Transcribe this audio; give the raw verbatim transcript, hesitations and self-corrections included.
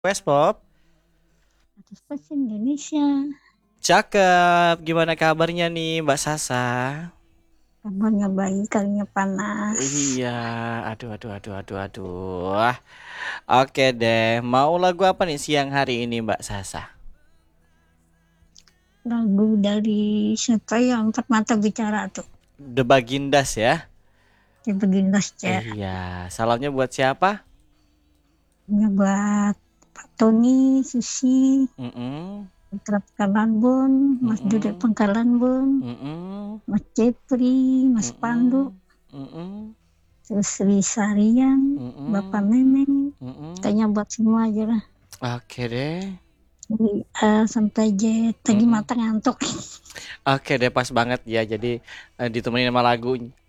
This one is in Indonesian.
West Pop. Atas bahasa Indonesia. Cakep. Gimana kabarnya nih Mbak Sasa? Kabarnya baik, kalinya panas. Iya, aduh, aduh, aduh, aduh, aduh. Ah, Oke deh, mau lagu apa nih siang hari ini Mbak Sasa? Lagu dari siapa ya? Empat Mata Bicara tuh. The Bagindas ya? Di Begindas Cek. Iya, salamnya buat siapa? Ini buat Pak Tony, Susi, Mm-mm, Putra Pekalan Bun, Mas Dudek mm-mm, Pengkalan Bun, mm-mm, Mas Jepri, Mas Pandu, mm-mm, mm-mm, terus Sri Sarian, Bapak mm-mm, Memeng. mm-mm. Kayaknya buat semua aja lah. Oke deh. Dari A sampai Z. Tadi Mm-mm. mata ngantuk. Oke deh, pas banget ya. Jadi eh, ditemenin sama lagu.